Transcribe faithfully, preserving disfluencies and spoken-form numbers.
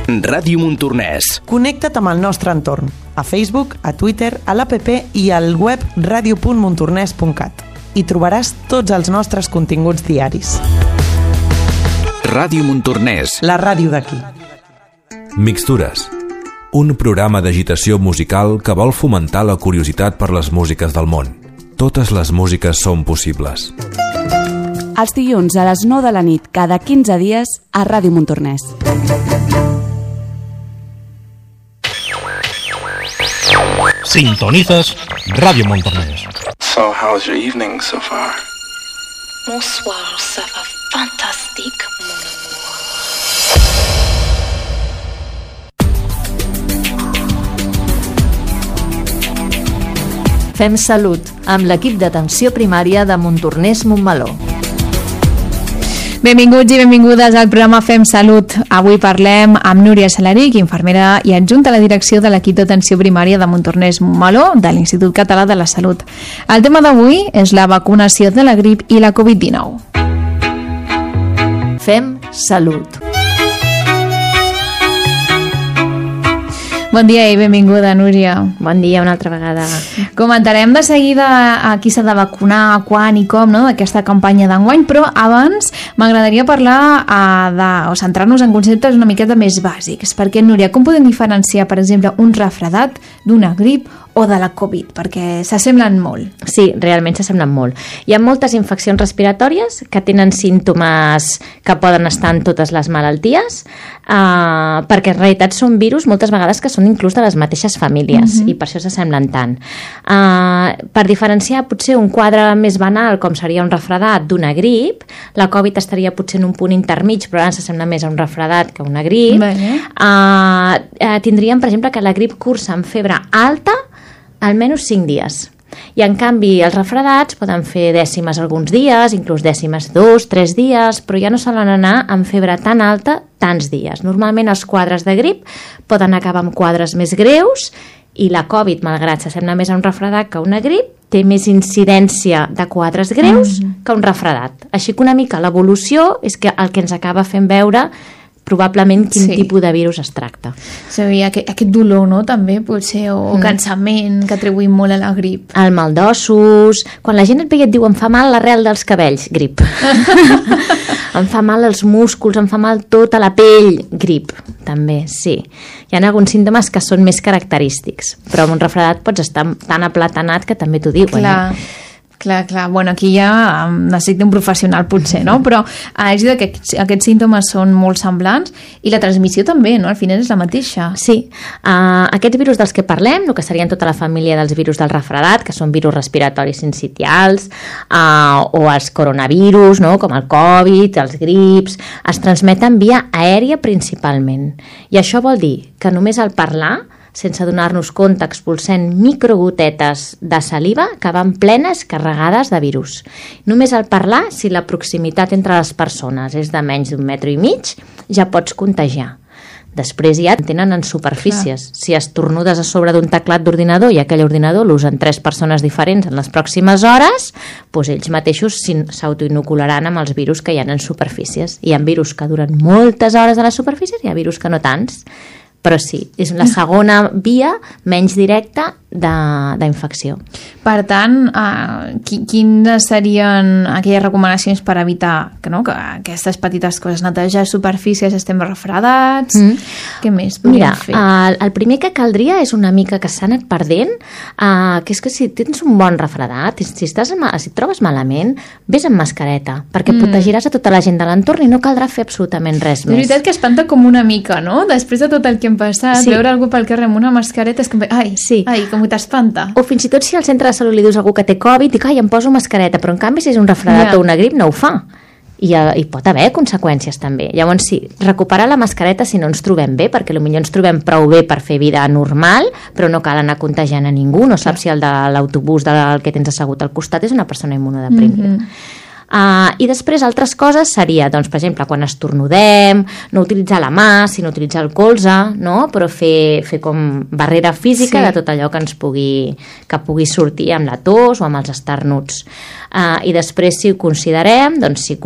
Ràdio Montornès. Connecta't amb el nostre entorn, a Facebook, a Twitter, a l'app i al web radio punt montornès punt cat. Hi trobaràs tots els nostres continguts diaris. Ràdio Montornès. La ràdio d'aquí. Mixtures. Un programa d'agitació musical que vol fomentar la curiositat per les músiques del món. Totes les músiques són possibles. Els dilluns a les nou de la nit, cada quinze dies, a Ràdio Montornès. Sintonizas Ràdio Montornès. So, how's your evening so far? Bonsoir, ça va fantastique, mon amour. Fem salut amb l'equip d'atenció primària de Montornès Montmeló. Benvinguts i benvingudes al programa Fem Salut. Avui parlem amb Núria Salaric, infermera i adjunta a la direcció de l'equip d'atenció primària de Montornès Montmeló de l'Institut Català de la Salut. El tema d'avui és la vacunació de la grip i la covid dinou. Fem Salut. Bon dia i benvinguda, Núria. Bon dia una altra vegada. Comentarem de seguida a qui s'ha de vacunar, quan i com, no?, d'aquesta campanya d'enguany, però abans m'agradaria parlar uh, de, o centrar-nos en conceptes una miqueta més bàsics, perquè, Núria, com podem diferenciar, per exemple, un refredat d'una grip o de la Covid, perquè s'assemblen molt? Sí, realment s'assemblen molt. Hi ha moltes infeccions respiratòries que tenen símptomes que poden estar en totes les malalties, uh, perquè en realitat són virus moltes vegades que són inclús de les mateixes famílies, uh-huh. i per això s'assemblen tant. Uh, per diferenciar potser un quadre més banal, com seria un refredat d'una grip, la Covid estaria potser en un punt intermig, però ara s'assembla més a un refredat que a una grip. Vale. Uh, uh, tindríem, per exemple, que la grip cursa amb febre alta almenys cinc dies. I en canvi els refredats poden fer dècimes alguns dies, inclús dècimes dos, tres dies, però ja no solen anar amb febre tan alta tants dies. Normalment els quadres de grip poden acabar amb quadres més greus i la Covid, malgrat s'assembla més a un refredat que a una grip, té més incidència de quadres greus mm. que un refredat. Així que una mica l'evolució és que el que ens acaba fent veure probablement quin sí. tipus de virus es tracta. Sí, aquest, aquest dolor, no?, també, potser, o mm. cansament que atribuïm molt a la grip. El mal d'ossos. Quan la gent et ve i et diu em fa mal l'arrel dels cabells, grip. Em fa mal els músculs, em fa mal tota la pell, grip, també, sí. Hi ha alguns símptomes que són més característics, però amb un refredat pots estar tan aplatanat que també t'ho diuen. Clar. Eh? Clar, clar. Bueno, aquí ja necessita un professional potser, no? Però és que aquests símptomes són molt semblants i la transmissió també, no? Al final és la mateixa. Sí. Uh, aquests virus dels que parlem, el que serien tota la família dels virus del refredat, que són virus respiratoris sincitials, uh, o els coronavirus, no?, com el Covid, els grips, es transmeten via aèria principalment. I això vol dir que només al parlar, sense donar-nos compte, expulsem microgotetes de saliva que van plenes carregades de virus. Només al parlar, si la proximitat entre les persones és de menys d'un metre i mig, ja pots contagiar. Després ja tenen en superfícies. Clar. Si estornudes a sobre d'un teclat d'ordinador i aquell ordinador l'usen tres persones diferents en les pròximes hores, doncs ells mateixos s'autoinocularan amb els virus que hi ha en superfícies. Hi ha virus que duren moltes hores a les superfícies i hi ha virus que no tants. Però sí, és la segona via menys directa d'infecció. Per tant, uh, quines serien aquelles recomanacions per evitar que, no, que aquestes petites coses, netejar superfícies, estem refredats, mm. què més podríem Mira, fer? El, el primer que caldria és una mica que s'ha anat perdent, uh, que és que si tens un bon refredat, si, estàs, si et trobes malament, vés amb mascareta, perquè mm. protegiràs a tota la gent de l'entorn i no caldrà fer absolutament res més. És veritat que espanta com una mica, no? Després de tot el que hem passat, sí. veure algú pel carrer amb una mascareta és com, ai, sí. ai, com t'espanta. O fins i tot si al centre de salut li dius a algú que té Covid, dic, ai, em poso mascareta, però en canvi si és un refredat ja. o una grip no ho fa. I, I pot haver conseqüències també. Llavors sí, recuperar la mascareta si no ens trobem bé, perquè potser ens trobem prou bé per fer vida normal, però no cal anar contagiant a ningú, no saps si el de l'autobús del que tens assegut al costat és una persona immunodeprimida. Mm-hmm. Uh, I després altres coses seria, doncs, per exemple, quan estornudem, no utilitzar la mà, sinó utilitzar el colze, no? Però fer, fer com barrera física sí. de tot allò que ens pugui, que pugui sortir amb la tos o amb els esternuts. Uh, I després, si ho considerem, doncs, si